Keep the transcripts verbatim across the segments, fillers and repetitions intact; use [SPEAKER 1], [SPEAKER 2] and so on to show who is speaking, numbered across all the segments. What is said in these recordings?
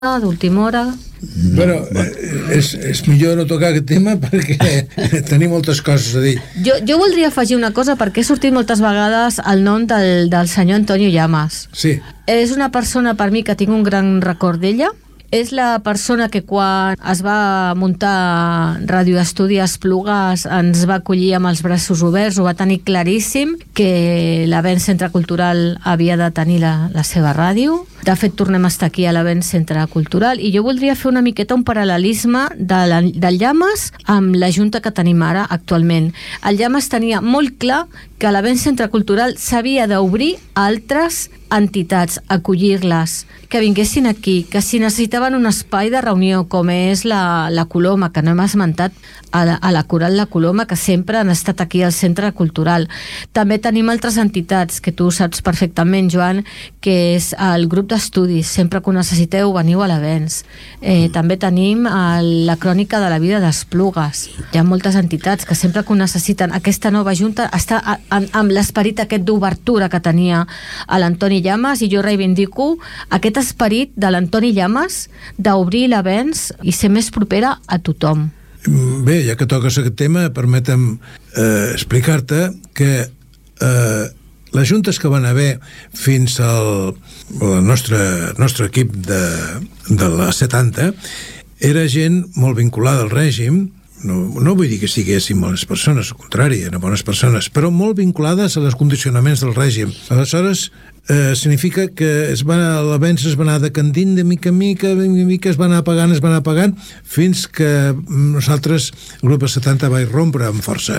[SPEAKER 1] d'última hora.
[SPEAKER 2] No, bueno, és, és millor no tocar aquest tema perquè tenim moltes coses a dir.
[SPEAKER 1] Jo, jo voldria afegir una cosa perquè he sortit moltes vegades el nom del, del senyor Antonio Llamas.
[SPEAKER 2] Sí.
[SPEAKER 1] És una persona per mi que tinc un gran record d'ella. És la persona que quan es va muntar Ràdio Estudi Esplugues ens va acollir amb els braços oberts, ho va tenir claríssim que l'Avenç Centre Cultural havia de tenir la, la seva ràdio. De fet, tornem a estar aquí a l'Avenç Centre Cultural i jo voldria fer una miqueta un paral·lelisme de la, del Llamas amb la Junta que tenim ara actualment. El Llamas tenia molt clar que l'Avenç Centre Cultural s'havia d'obrir a altres entitats, acollir-les, que vinguessin aquí, que si necessitaven un espai de reunió com és la, la Coloma, que no hem esmentat a la, a la Coral La Coloma, que sempre han estat aquí al Centre Cultural. També tenim altres entitats que tu saps perfectament, Joan, que és el grup d'estudis, sempre que ho necessiteu veniu a l'Avenç. Eh, també tenim el, la crònica de la vida d'Esplugues. Hi ha moltes entitats que sempre que ho necessiten, aquesta nova junta està a, a, amb l'esperit aquest d'obertura que tenia a l'Antoni Llamas, i jo reivindico aquest esperit de l'Antoni Llamas d'obrir l'Avenç i ser més propera a tothom.
[SPEAKER 2] Bé, ja que toques aquest tema, permetem eh, explicar-te que eh, les juntes que van haver fins al el nostre, nostre equip de, de la setanta era gent molt vinculada al règim. No, no vull dir que siguessin bones persones, al contrari, eren bones persones, però molt vinculades als condicionaments del règim. Aleshores, eh, significa que es va, l'Avenç es va anar decandint de mica en mica, de mica en mica, es va anar apagant, es va anar apagant, fins que nosaltres, el grup de setanta, va irrompre amb força.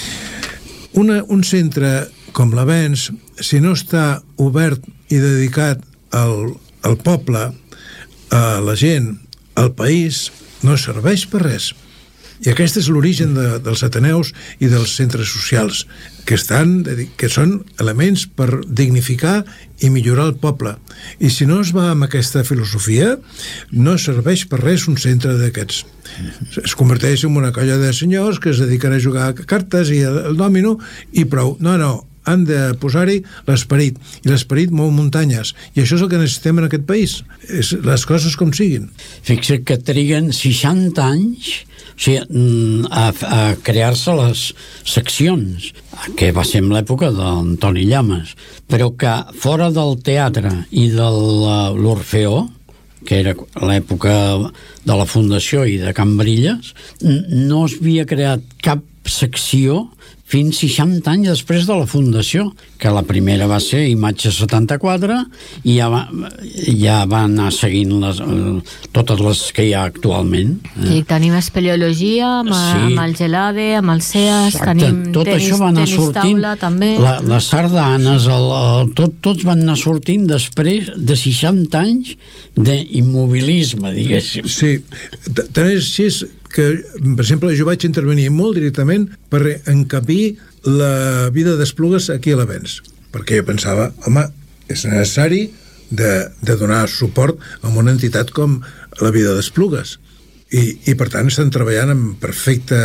[SPEAKER 2] Una, un centre com l'Avenç, si no està obert i dedicat al, al poble, a la gent, al país, no serveix per res. I aquest és l'origen de, dels ateneus i dels centres socials, que, estan, que són elements per dignificar i millorar el poble. I si no es va amb aquesta filosofia, no serveix per res un centre d'aquests. Es converteix en una colla de senyors que es dediquen a jugar a cartes i al dòmino i prou. No, no, han de posar-hi l'esperit, i l'esperit mou muntanyes, i això és el que necessitem en aquest país, és les coses com siguin.
[SPEAKER 3] Fixa't que triguen seixanta anys, o sigui, a, a crear-se les seccions, que va ser en l'època d'Antoni Llamas, però que fora del teatre i de l'Orfeó, que era l'època de la Fundació i de Can Brilles, no es havia creat cap secció fins seixanta anys després de la fundació, que la primera va ser Imatge setanta-quatre i ja va, ja va anar seguint les, totes les que hi ha actualment.
[SPEAKER 1] I tenim espeleologia amb, sí. amb el Gelade, amb el CEAS, tenim
[SPEAKER 3] tot tenis, això va anar sortint,
[SPEAKER 1] taula, també.
[SPEAKER 3] La, les sardanes, el, el, tot, tots van anar sortint després de seixanta anys d'immobilisme, diguéssim.
[SPEAKER 2] Sí, tant és així que, per exemple, jo vaig intervenir molt directament per encabir la vida d'Esplugues aquí a l'Avenç, perquè jo pensava, home, és necessari de, de donar suport a una entitat com la vida d'Esplugues. I, i per tant estan treballant amb perfecta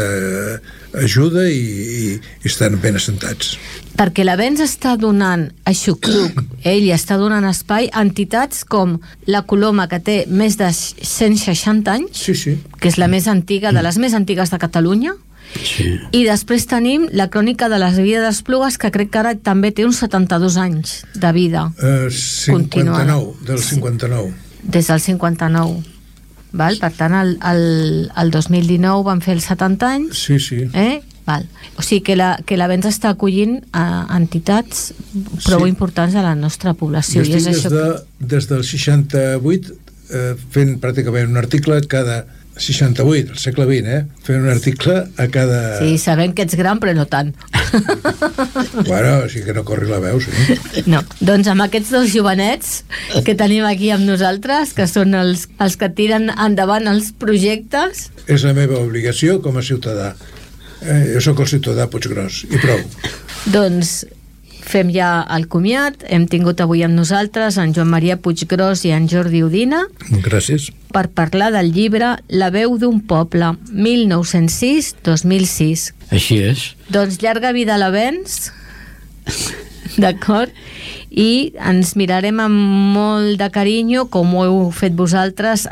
[SPEAKER 2] ajuda i, i, i estan ben assentats.
[SPEAKER 1] Perquè l'Avenç està donant a Xucluc, ell està donant espai a entitats com la Coloma, que té més de cent seixanta anys,
[SPEAKER 2] sí, sí.
[SPEAKER 1] que és la més antiga, de les més antigues de Catalunya,
[SPEAKER 3] sí.
[SPEAKER 1] I després tenim la Crònica de les Vides d'Esplugues, que crec que ara també té uns setanta-dos anys de vida.
[SPEAKER 2] Uh, cinquanta-nou, del cinquanta-nou.
[SPEAKER 1] Des del cinquanta-nou. Val? Per tant, el, el, el dos mil dinou van fer els setanta anys.
[SPEAKER 2] Sí, sí.
[SPEAKER 1] Eh? Val. O sigui que la, que l'Avenç està acollint a entitats prou sí. importants de la nostra població.
[SPEAKER 2] Jo estic
[SPEAKER 1] I és
[SPEAKER 2] des, de,
[SPEAKER 1] que...
[SPEAKER 2] des del seixanta-vuit eh, fent pràcticament un article cada seixanta-vuit, al segle vint, eh? Fent un article a cada...
[SPEAKER 1] Sí, sabem que ets gran, però no tant.
[SPEAKER 2] Bueno, sí que no corri la veu, sí.
[SPEAKER 1] No, doncs amb aquests dos jovenets que tenim aquí amb nosaltres, que són els, els que tiren endavant els projectes...
[SPEAKER 2] És la meva obligació com a ciutadà. Eh, jo sóc el ciutadà Puiggròs, i prou.
[SPEAKER 1] Doncs fem ja el comiat. Hem tingut avui amb nosaltres en Joan Maria Puiggròs i en Jordi Udina.
[SPEAKER 2] Gràcies.
[SPEAKER 1] Per parlar del llibre La veu d'un poble, mil nou-cents sis a dos mil sis.
[SPEAKER 3] Així és.
[SPEAKER 1] Doncs llarga vida a l'Avenç. D'acord? I ens mirarem amb molt de carinyo, com ho heu fet vosaltres,